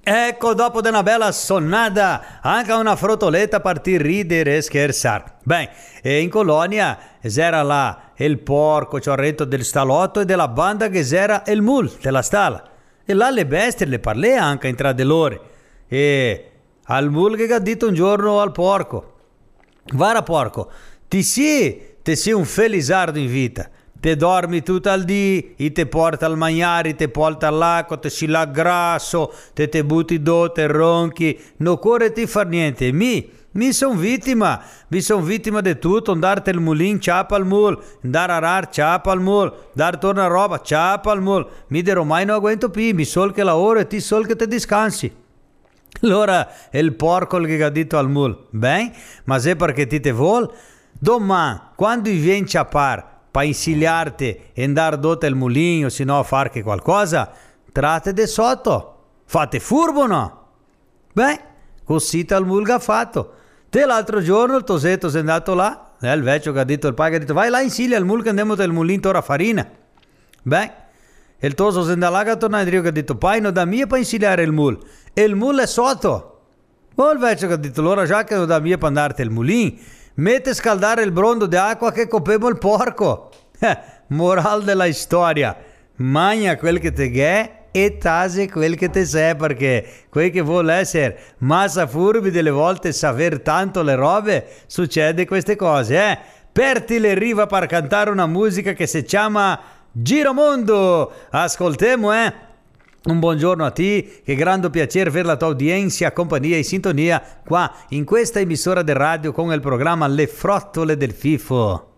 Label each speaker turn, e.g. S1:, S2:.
S1: Ecco, dopo di una bella sonnata, anche una frotoletta partì ridere e scherzare. Beh, e in colonia c'era là il porco ciorretto del stalotto e della banda che c'era il mul della stalla. E là le bestie le parlea anche tra di loro. E al mul che ha detto un giorno al porco: guarda porco, ti sei un felizardo in vita. Te dormi tutto al dì, e te porta al mangiare, te porta all'acqua, te si la grasso, te butti do, te ronchi, non corre ti far niente. Mi son vittima di tutto, andare il mulin, ciapa al mul, andare a rar, ciapa al mul, dar torna roba, ciapa al mul. Mi dirò mai non aguento più, mi sol che lavoro e ti sol che te descansi. Allora il porco che ha detto al mul: beh, ma se perché ti te vuol, domani, quando vieni ciapar, per insigliarti e andare dote il mulino, se no a far che qualcosa, trate de sotto, fate furbo no? Beh, così tal mulga ha fatto. Te l'altro giorno il tosetto si è andato là, il vecchio che ha detto il padre, ha detto vai là insiglia al mul che andiamo del mulino ora farina. Beh, il toso si è andato là che torna a dire che ha detto pai non da mia per insigliare il mul, e il mul è sotto. O il vecchio che ha detto allora già che non da mia per andarti il mulino, mette a scaldare il brondo di acqua che copevo il porco. Moral della storia: magna quel che te ghè e tase quel che te sei, perché quel che vuole essere massa furbi delle volte saper tanto le robe succede queste cose. Perti le riva per cantare una musica che si chiama Giromondo. Ascoltemo un buongiorno a te, che grande piacere per la tua udienza, compagnia e sintonia qua in questa emissora di radio con il programma Le Frottole del Fifo.